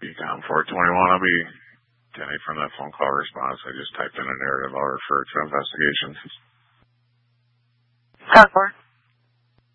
Ecom 421, I'll be Denny from that phone call response. I just typed in a narrative. I'll refer to investigation. Concord.